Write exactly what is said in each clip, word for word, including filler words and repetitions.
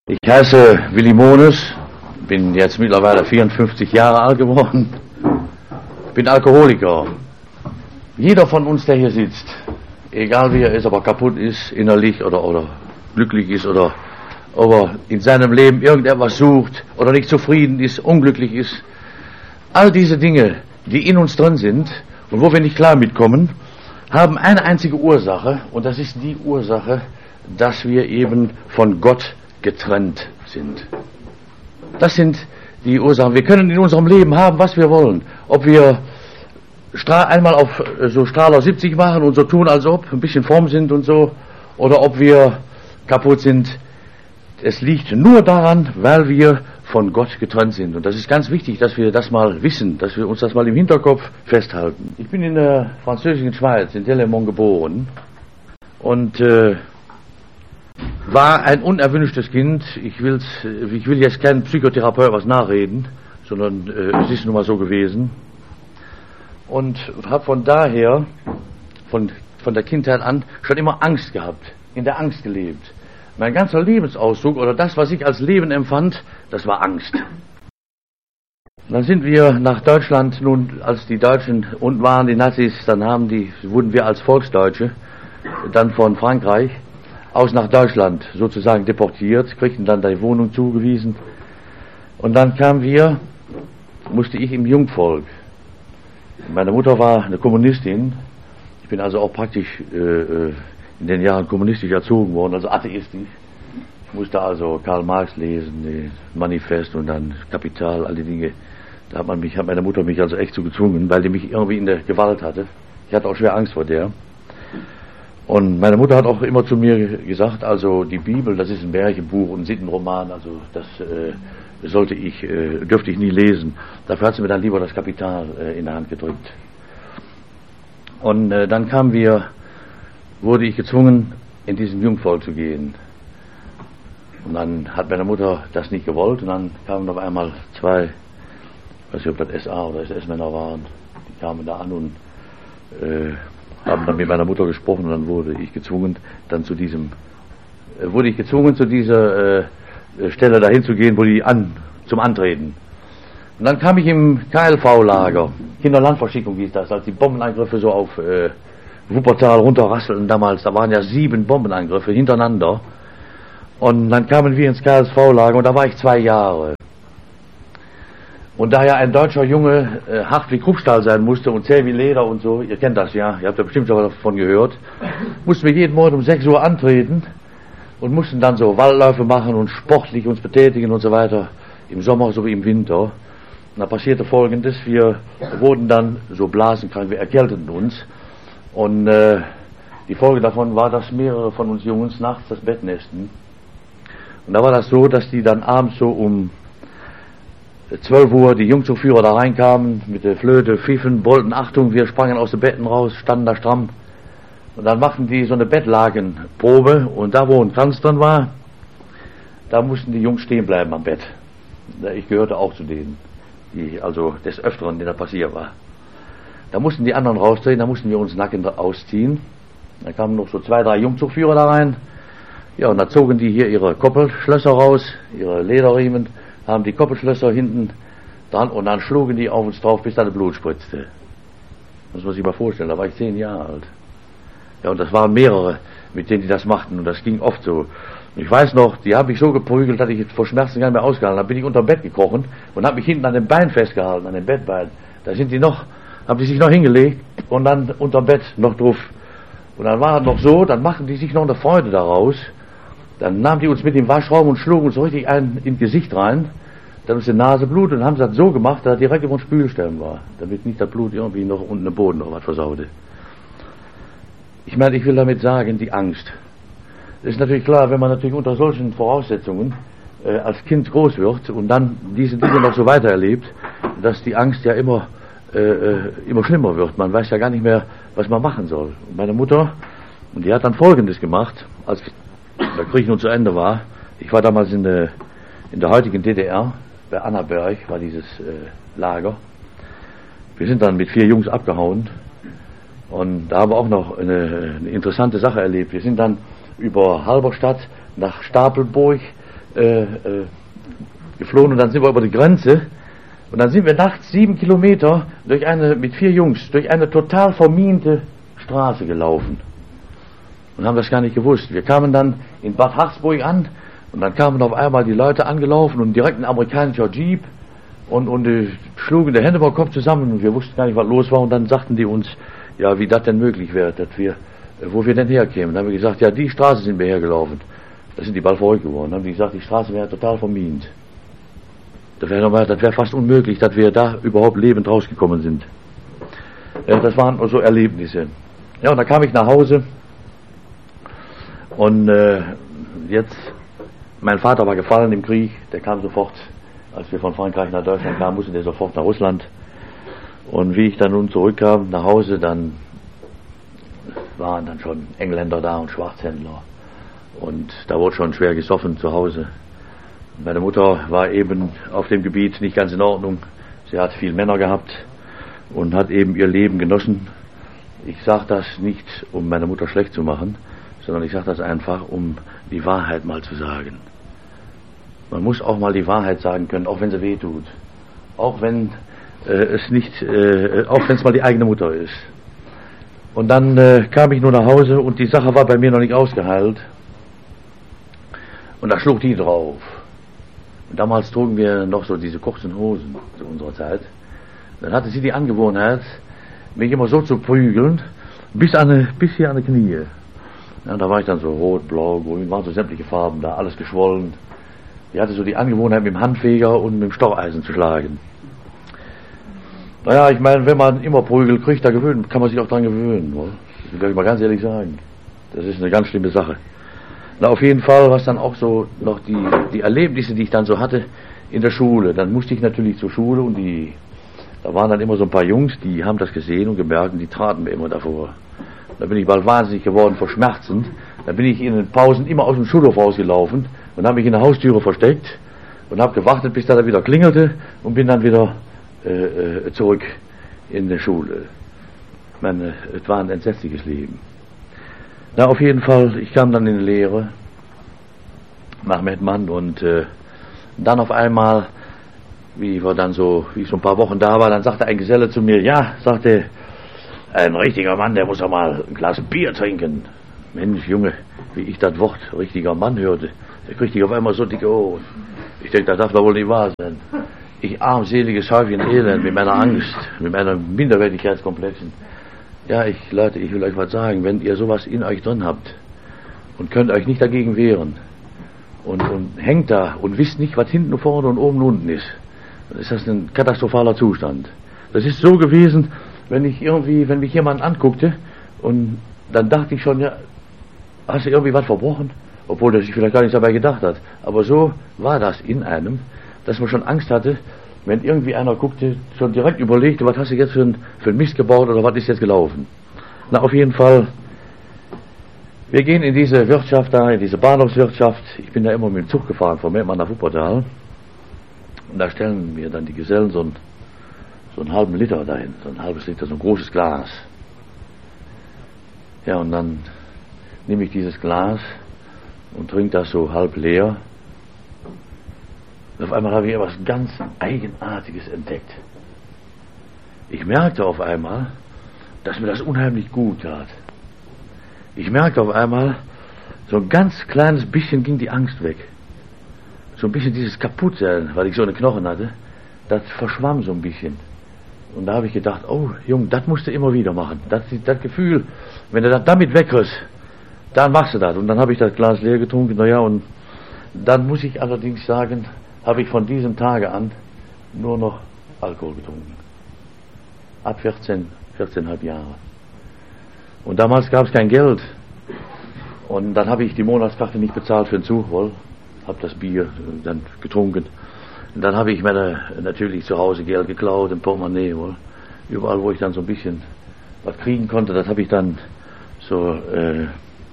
Ich heiße Willi Mones, bin jetzt mittlerweile vierundfünfzig Jahre alt geworden, bin Alkoholiker. Jeder von uns, der hier sitzt, egal wie er ist, ob er kaputt ist, innerlich oder, oder glücklich ist oder ob er in seinem Leben irgendetwas sucht oder nicht zufrieden ist, unglücklich ist, all diese Dinge, die in uns drin sind und wo wir nicht klar mitkommen, haben eine einzige Ursache, und das ist die Ursache, dass wir eben von Gott getrennt sind. Das sind die Ursachen. Wir können in unserem Leben haben, was wir wollen. Ob wir einmal auf so Strahler siebzig machen und so tun, als ob ein bisschen Form sind und so, oder ob wir kaputt sind. Es liegt nur daran, weil wir von Gott getrennt sind. Und das ist ganz wichtig, dass wir das mal wissen, dass wir uns das mal im Hinterkopf festhalten. Ich bin in der französischen Schweiz, in Delémont geboren und äh, war ein unerwünschtes Kind. Ich, will's, ich will jetzt keinem Psychotherapeut was nachreden, sondern äh, es ist nun mal so gewesen. Und habe von daher, von, von der Kindheit an, schon immer Angst gehabt, in der Angst gelebt. Mein ganzer Lebensausdruck oder das, was ich als Leben empfand, das war Angst. Und dann sind wir nach Deutschland, nun als die Deutschen unten waren, die Nazis, dann haben die, wurden wir als Volksdeutsche dann von Frankreich aus nach Deutschland sozusagen deportiert, kriegten dann die Wohnung zugewiesen. Und dann kamen wir, musste ich im Jungvolk. Meine Mutter war eine Kommunistin. Ich bin also auch praktisch äh, in den Jahren kommunistisch erzogen worden, also atheistisch. Ich musste also Karl Marx lesen, das Manifest und dann Kapital, all die Dinge. Da hat man mich, hat meine Mutter mich also echt so gezwungen, weil die mich irgendwie in der Gewalt hatte. Ich hatte auch schwer Angst vor der. Und meine Mutter hat auch immer zu mir gesagt, also die Bibel, das ist ein Märchenbuch und ein Sittenroman, also das äh, sollte ich, äh, dürfte ich nie lesen. Dafür hat sie mir dann lieber das Kapital äh, in der Hand gedrückt. Und äh, dann kamen wir, wurde ich gezwungen, in diesen Jungvolk zu gehen. Und dann hat meine Mutter das nicht gewollt und dann kamen auf einmal zwei, ich weiß nicht, ob das S A oder S S-Männer waren, die kamen da an und äh, haben dann mit meiner Mutter gesprochen und dann wurde ich gezwungen, dann zu diesem, äh, wurde ich gezwungen, zu dieser äh, Stelle dahin zu gehen, wo die an, zum Antreten. Und dann kam ich im K L V-Lager, Kinderlandverschickung hieß das, als die Bombenangriffe so auf äh, Wuppertal runterrasselten damals, da waren ja sieben Bombenangriffe hintereinander. Und dann kamen wir ins K L V-Lager und da war ich zwei Jahre. Und da ja ein deutscher Junge äh, hart wie Kruppstahl sein musste und zäh wie Leder und so, ihr kennt das ja, ihr habt ja bestimmt schon davon gehört, mussten wir jeden Morgen um sechs Uhr antreten und mussten dann so Waldläufe machen und sportlich uns betätigen und so weiter, im Sommer sowie im Winter. Und da passierte Folgendes, wir wurden dann so blasenkrank, wir erkälteten uns und äh, die Folge davon war, dass mehrere von uns Jungs nachts das Bett nässten. Und da war das so, dass die dann abends so um zwölf Uhr die Jungzugführer da reinkamen, mit der Flöte, pfiffen, wollten Achtung, wir sprangen aus den Betten raus, standen da stramm. Und dann machten die so eine Bettlagenprobe und da, wo ein Kranz drin war, da mussten die Jungs stehen bleiben am Bett. Ich gehörte auch zu denen, die also des Öfteren, der da passiert war. Da mussten die anderen rausdrehen, da mussten wir uns nackend ausziehen. Da kamen noch so zwei, drei Jungzugführer da rein. Ja, und da zogen die hier ihre Koppelschlösser raus, ihre Lederriemen, haben die Koppelschlösser hinten dran und dann schlugen die auf uns drauf, bis da das Blut spritzte. Das muss man sich mal vorstellen, da war ich zehn Jahre alt. Ja, und das waren mehrere, mit denen die das machten und das ging oft so. Und ich weiß noch, die haben mich so geprügelt, dass ich vor Schmerzen gar nicht mehr ausgehalten habe. Dann bin ich unter dem Bett gekrochen und habe mich hinten an dem Bein festgehalten, an dem Bettbein. Da sind die noch, haben die sich noch hingelegt und dann unter dem Bett noch drauf. Und dann war es noch so, dann machten die sich noch eine Freude daraus. Dann nahmen die uns mit dem Waschraum und schlugen uns so richtig ein ins Gesicht rein, dann uns die Nase blutet und haben das so gemacht, dass er direkt über den Spülstellen war, damit nicht das Blut irgendwie noch unten im Boden noch was versaute. Ich meine, ich will damit sagen, die Angst. Das ist natürlich klar, wenn man natürlich unter solchen Voraussetzungen äh, als Kind groß wird und dann diese Dinge noch so weiter erlebt, dass die Angst ja immer, äh, immer schlimmer wird. Man weiß ja gar nicht mehr, was man machen soll. Und meine Mutter, und die hat dann Folgendes gemacht, als der Krieg nun zu Ende war. Ich war damals in der, in der heutigen D D R, bei Annaberg war dieses äh, Lager. Wir sind dann mit vier Jungs abgehauen und da haben wir auch noch eine, eine interessante Sache erlebt. Wir sind dann über Halberstadt nach Stapelburg äh, äh, geflohen und dann sind wir über die Grenze und dann sind wir nachts sieben Kilometer durch eine, mit vier Jungs, durch eine total vermiente Straße gelaufen und haben das gar nicht gewusst. Wir kamen dann in Bad Harzburg an und dann kamen auf einmal die Leute angelaufen und direkt ein amerikanischer Jeep und, und die schlugen die Hände über den Kopf zusammen und wir wussten gar nicht, was los war und dann sagten die uns, ja, wie das denn möglich wäre, dass wir, wo wir denn herkämen. Dann haben wir gesagt, ja, die Straße sind wir hergelaufen. Da sind die bald verrückt geworden. Dann haben die gesagt, die Straße wäre total vermint. Das wäre wär fast unmöglich, dass wir da überhaupt lebend rausgekommen sind. Ja, das waren so Erlebnisse. Ja, und dann kam ich nach Hause und äh, jetzt, mein Vater war gefallen im Krieg, der kam sofort, als wir von Frankreich nach Deutschland kamen, musste der sofort nach Russland. Und wie ich dann nun zurückkam nach Hause, dann waren dann schon Engländer da und Schwarzhändler. Und da wurde schon schwer gesoffen zu Hause. Meine Mutter war eben auf dem Gebiet nicht ganz in Ordnung. Sie hat viel Männer gehabt und hat eben ihr Leben genossen. Ich sage das nicht, um meine Mutter schlecht zu machen, sondern ich sage das einfach, um die Wahrheit mal zu sagen. Man muss auch mal die Wahrheit sagen können, auch wenn sie weh tut. Auch wenn äh, es nicht, äh, auch wenn es mal die eigene Mutter ist. Und dann äh, kam ich nur nach Hause und die Sache war bei mir noch nicht ausgeheilt. Und da schlug die drauf. Und damals trugen wir noch so diese kurzen Hosen zu unserer Zeit. Dann hatte sie die Angewohnheit, mich immer so zu prügeln, bis, an eine, bis hier an die Knie. Ja, da war ich dann so rot, blau, grün, waren so sämtliche Farben da, alles geschwollen. Die hatte so die Angewohnheit, mit dem Handfeger und mit dem Stocheisen zu schlagen. Naja, ich meine, wenn man immer Prügel kriegt, da gewöhnt, kann man sich auch dran gewöhnen. Oder? Das will ich mal ganz ehrlich sagen. Das ist eine ganz schlimme Sache. Na, auf jeden Fall, was dann auch so noch die, die Erlebnisse, die ich dann so hatte in der Schule. Dann musste ich natürlich zur Schule und die, da waren dann immer so ein paar Jungs, die haben das gesehen und gemerkt und die traten mir immer davor. Da bin ich bald wahnsinnig geworden vor Schmerzen. Da bin ich in den Pausen immer aus dem Schulhof rausgelaufen und habe mich in der Haustüre versteckt und habe gewartet, bis da wieder klingelte und bin dann wieder äh, zurück in die Schule. Ich meine, es war ein entsetzliches Leben. Na, auf jeden Fall, ich kam dann in die Lehre nach Mettmann und äh, dann auf einmal, wie wir dann so, wie ich so ein paar Wochen da war, dann sagte ein Geselle zu mir, ja, sagte, ein richtiger Mann, der muss doch mal ein Glas Bier trinken. Mensch, Junge, wie ich das Wort richtiger Mann hörte, da kriegte ich auf einmal so dicke Ohren. Ich denke, das darf doch wohl nicht wahr sein. Ich armseliges Häufchen Elend mit meiner Angst, mit meiner Minderwertigkeitskomplexen. Ja, ich, Leute, ich will euch was sagen, wenn ihr sowas in euch drin habt und könnt euch nicht dagegen wehren und, und hängt da und wisst nicht, was hinten, vorne und oben und unten ist, dann ist das ein katastrophaler Zustand. Das ist so gewesen, wenn ich irgendwie, wenn mich jemand anguckte und dann dachte ich schon, ja, hast du irgendwie was verbrochen? Obwohl der sich vielleicht gar nichts dabei gedacht hat. Aber so war das in einem, dass man schon Angst hatte, wenn irgendwie einer guckte, schon direkt überlegte, was hast du jetzt für ein, für ein Mist gebaut oder was ist jetzt gelaufen. Na, auf jeden Fall, wir gehen in diese Wirtschaft da, in diese Bahnhofswirtschaft. Ich bin da immer mit dem Zug gefahren, von Mettmann nach Wuppertal. Und da stellen mir dann die Gesellen so, ein, so einen halben Liter dahin, so ein halbes Liter, so ein großes Glas. Ja, und dann nehme ich dieses Glas und trinke das so halb leer. Und auf einmal habe ich etwas ganz Eigenartiges entdeckt. Ich merkte auf einmal, dass mir das unheimlich gut tat. Ich merkte auf einmal, so ein ganz kleines bisschen ging die Angst weg. So ein bisschen dieses Kaputtsein, weil ich so eine Knochen hatte, das verschwamm so ein bisschen. Und da habe ich gedacht, oh Junge, das musst du immer wieder machen. Das, das Gefühl, wenn du das damit wegkriegst, dann machst du das. Und dann habe ich das Glas leer getrunken, naja, und dann muss ich allerdings sagen, habe ich von diesem Tage an nur noch Alkohol getrunken. Ab vierzehn, vierzehneinhalb Jahre. Und damals gab es kein Geld. Und dann habe ich die Monatskarte nicht bezahlt für den Zug, wohl. Habe das Bier dann getrunken. Und dann habe ich mir natürlich zu Hause Geld geklaut, im Portemonnaie, wohl. Überall, wo ich dann so ein bisschen was kriegen konnte, das habe ich dann so äh,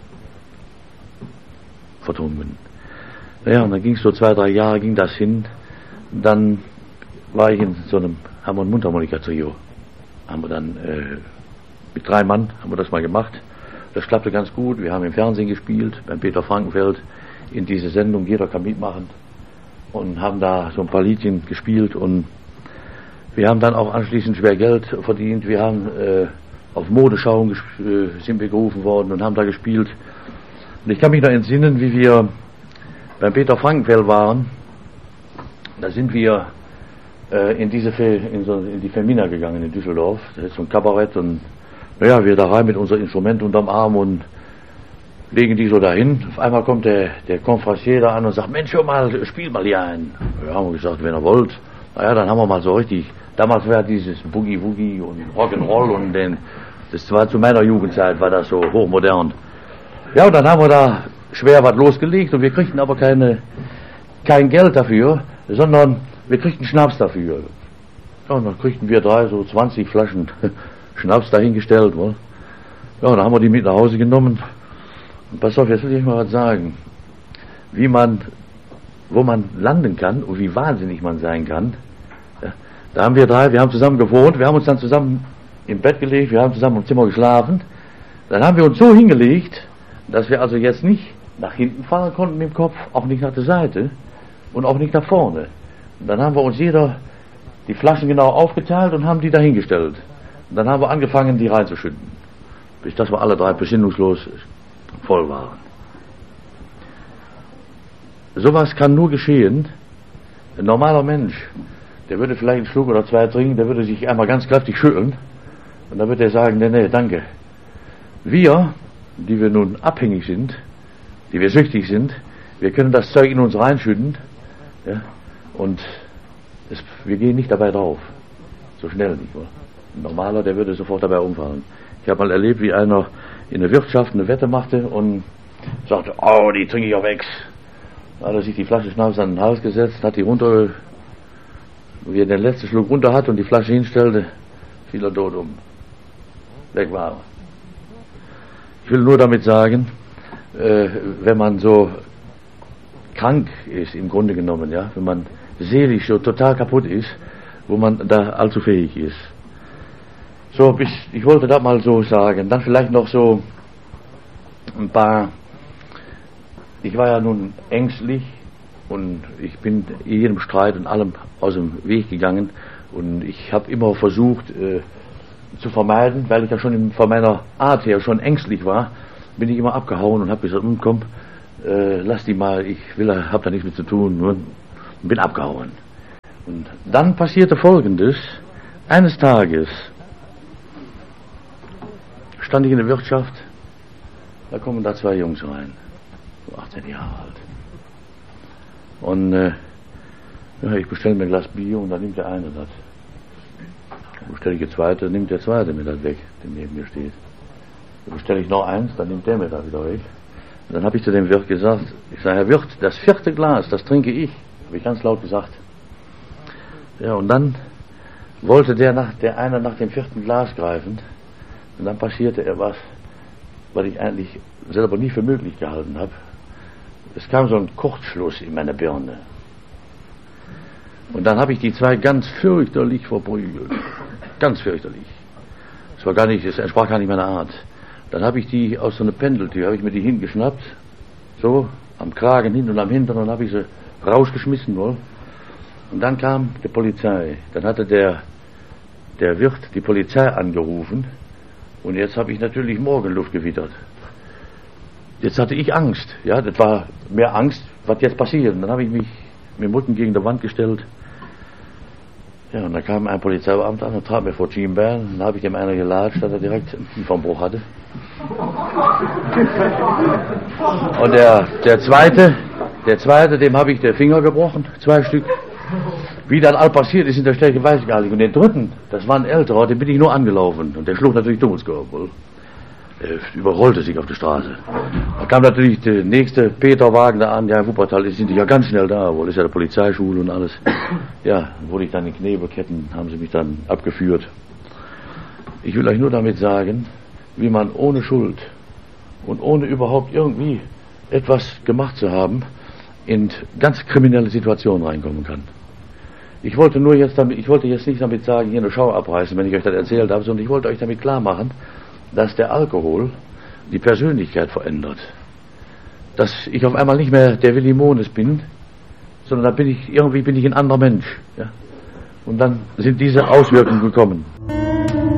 vertrunken. Naja, und dann ging es so zwei, drei Jahre, ging das hin. Dann war ich in so einem Hammer- und Mundharmonika-Trio. Haben wir dann äh, mit drei Mann haben wir das mal gemacht. Das klappte ganz gut. Wir haben im Fernsehen gespielt, beim Peter Frankenfeld, in diese Sendung, jeder kann mitmachen, und haben da so ein paar Liedchen gespielt, und wir haben dann auch anschließend schwer Geld verdient. Wir haben äh, auf Modeschauen äh, sind wir gerufen worden und haben da gespielt. Und ich kann mich noch entsinnen, wie wir beim Peter Frankenfeld waren. Da sind wir äh, in diese Fe in, so, in die Femina gegangen in Düsseldorf. Das ist so ein Kabarett, und naja, wir da rein mit unserem Instrument unterm Arm und legen die so dahin. Auf einmal kommt der, der Confrancier da an und sagt: Mensch, hör mal, spiel mal hier ein. Wir haben gesagt, wenn ihr wollt. Naja, dann haben wir mal so richtig. Damals war dieses Boogie Woogie und Rock'n'Roll, und den, das war zu meiner Jugendzeit, war das so hochmodern. Ja, und dann haben wir da schwer was losgelegt, und wir kriegten aber keine, kein Geld dafür, sondern wir kriegten Schnaps dafür. Ja, und dann kriegten wir drei so zwanzig Flaschen Schnaps dahingestellt. Wohl. Ja, und dann haben wir die mit nach Hause genommen. Und pass auf, jetzt will ich mal was sagen. Wie man, wo man landen kann und wie wahnsinnig man sein kann. Ja, da haben wir drei, wir haben zusammen gewohnt, wir haben uns dann zusammen im Bett gelegt, wir haben zusammen im Zimmer geschlafen. Dann haben wir uns so hingelegt, dass wir also jetzt nicht nach hinten fahren konnten mit dem Kopf, auch nicht nach der Seite und auch nicht nach vorne. Und dann haben wir uns jeder die Flaschen genau aufgeteilt und haben die dahingestellt. Und dann haben wir angefangen, die reinzuschütten, bis dass wir alle drei besinnungslos voll waren. Sowas kann nur geschehen. Ein normaler Mensch, der würde vielleicht einen Schluck oder zwei trinken, der würde sich einmal ganz kräftig schütteln, und dann würde er sagen: nee, nee, danke. Wir, die wir nun abhängig sind, die wir süchtig sind, wir können das Zeug in uns reinschütten, ja, und es, wir gehen nicht dabei drauf. So schnell nicht, oder? Ein Normaler, der würde sofort dabei umfallen. Ich habe mal erlebt, wie einer in der Wirtschaft eine Wette machte und sagte: oh, die trinke ich auf Ex. Da hat er sich die Flasche Schnaps an den Hals gesetzt, hat die runter, wie er den letzten Schluck runter hat und die Flasche hinstellte, fiel er tot um. Weg war er. Ich will nur damit sagen, äh, wenn man so krank ist, im Grunde genommen, ja, wenn man seelisch so total kaputt ist, wo man da allzu fähig ist. So, bis, ich wollte das mal so sagen. Dann vielleicht noch so ein paar. Ich war ja nun ängstlich, und ich bin jedem Streit und allem aus dem Weg gegangen, und ich habe immer versucht äh, zu vermeiden, weil ich ja schon in, von meiner Art her schon ängstlich war, bin ich immer abgehauen und habe gesagt: hm, komm, äh, lass die mal, ich will, hab da nichts mit zu tun, und bin abgehauen. Und dann passierte Folgendes: Eines Tages stand ich in der Wirtschaft, da kommen da zwei Jungs rein, so achtzehn Jahre alt. Und äh, ja, ich bestelle mir ein Glas Bier, und dann nimmt der eine das. Dann bestelle ich der zweite, dann nimmt der zweite mir das weg, der neben mir steht. Dann bestelle ich noch eins, dann nimmt der mir das wieder weg. Und dann habe ich zu dem Wirt gesagt, ich sage: Herr Wirt, das vierte Glas, das trinke ich. Habe ich ganz laut gesagt. Ja, und dann wollte der, nach, der eine nach dem vierten Glas greifen. Und dann passierte etwas, was ich eigentlich selber nie für möglich gehalten habe. Es kam so ein Kurzschluss in meine Birne. Und dann habe ich die zwei ganz fürchterlich verprügelt. Ganz fürchterlich. Es war gar nicht, es entsprach gar nicht meiner Art. Dann habe ich die aus so einer Pendeltür, habe ich mir die hingeschnappt, so, am Kragen hin und am Hintern, und habe ich sie rausgeschmissen, wohl. Und dann kam die Polizei. Dann hatte der, der Wirt die Polizei angerufen, und jetzt habe ich natürlich Morgenluft gewittert. Jetzt hatte ich Angst, ja, das war mehr Angst, was jetzt passiert. Und dann habe ich mich mit dem Rücken gegen die Wand gestellt. Ja, und dann kam ein Polizeibeamter an und trat mir vor Schienbein. Dann habe ich dem einer gelatscht, dass er direkt einen Kiefernbruch hatte. Und der, der zweite, der zweite, dem habe ich den Finger gebrochen, zwei Stück. Wie das all passiert ist in der Strecke, weiß ich gar nicht. Und den dritten, das war ein älterer, den bin ich nur angelaufen. Und der schlug natürlich Dummelsgürtel. Er überrollte sich auf die Straße. Da kam natürlich der nächste Peter-Wagen da an. Ja, in Wuppertal sind die ja ganz schnell da. Wohl ist ja die Polizeischule und alles. Ja, wurde ich dann in Knebelketten, haben sie mich dann abgeführt. Ich will euch nur damit sagen, wie man ohne Schuld und ohne überhaupt irgendwie etwas gemacht zu haben, in ganz kriminelle Situationen reinkommen kann. Ich wollte nur jetzt damit, ich wollte jetzt nicht damit sagen, hier eine Schau abreißen, wenn ich euch das erzählt habe, sondern ich wollte euch damit klar machen, dass der Alkohol die Persönlichkeit verändert. dass ich auf einmal nicht mehr der Willi Mones bin, sondern da bin ich, irgendwie bin ich ein anderer Mensch. Ja? Und dann sind diese Auswirkungen gekommen.